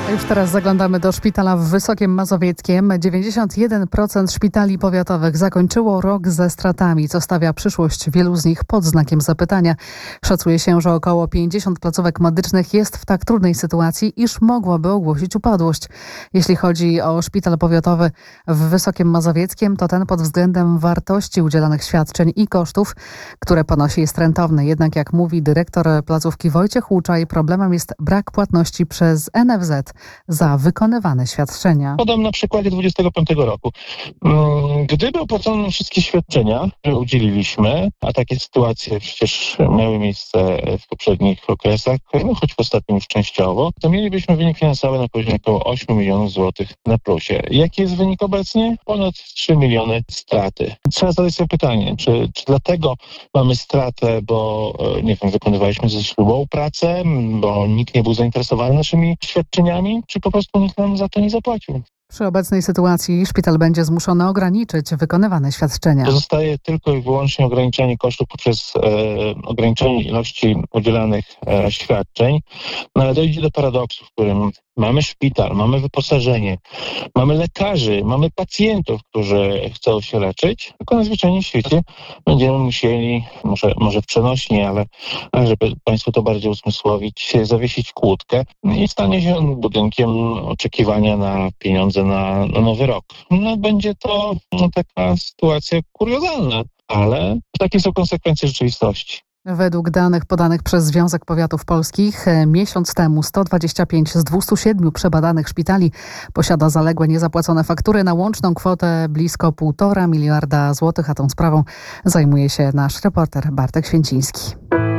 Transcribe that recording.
A już teraz zaglądamy do szpitala w Wysokiem Mazowieckiem. 91% szpitali powiatowych zakończyło rok ze stratami, co stawia przyszłość wielu z nich pod znakiem zapytania. Szacuje się, że około 50 placówek medycznych jest w tak trudnej sytuacji, iż mogłoby ogłosić upadłość. Jeśli chodzi o szpital powiatowy w Wysokim Mazowieckiem, to ten pod względem wartości udzielanych świadczeń i kosztów, które ponosi, jest rentowny. Jednak jak mówi dyrektor placówki Wojciech Łuczaj, problemem jest brak płatności przez NFZ za wykonywane świadczenia. Podam na przykładzie 25 roku. Gdyby opłacono wszystkie świadczenia, które udzieliliśmy, a takie sytuacje przecież miały miejsce w poprzednich okresach, choć w ostatnim już częściowo, to mielibyśmy wynik finansowy na poziomie około 8 milionów złotych na plusie. Jaki jest wynik obecnie? Ponad 3 miliony straty. Trzeba zadać sobie pytanie, czy dlatego mamy stratę, bo wykonywaliśmy ze ślubą pracę, bo nikt nie był zainteresowany naszymi świadczeniami, czy po prostu nikt nam za to nie zapłacił. Przy obecnej sytuacji szpital będzie zmuszony ograniczyć wykonywane świadczenia. Pozostaje tylko i wyłącznie ograniczenie kosztów poprzez ograniczenie ilości udzielanych świadczeń, no ale dojdzie do paradoksu, w którym mamy szpital, mamy wyposażenie, mamy lekarzy, mamy pacjentów, którzy chcą się leczyć, tylko na zwyczajnym świecie będziemy musieli, może w przenośni, ale żeby Państwu to bardziej uzmysłowić, zawiesić kłódkę i stanie się on budynkiem oczekiwania na pieniądze na nowy rok. No, będzie to taka sytuacja kuriozalna, ale takie są konsekwencje rzeczywistości. Według danych podanych przez Związek Powiatów Polskich miesiąc temu 125 z 207 przebadanych szpitali posiada zaległe niezapłacone faktury na łączną kwotę blisko 1,5 miliarda złotych, a tą sprawą zajmuje się nasz reporter Bartek Święciński.